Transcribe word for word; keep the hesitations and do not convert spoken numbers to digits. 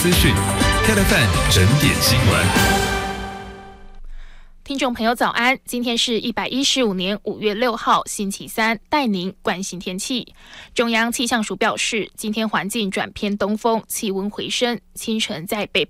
资讯 ，K F M 整点新闻。 听众朋友早安，今天是一百一十五年五月六号星期三，带您关心天气。中央气象署表示，今天环境转偏东风，气温回升，清晨在北部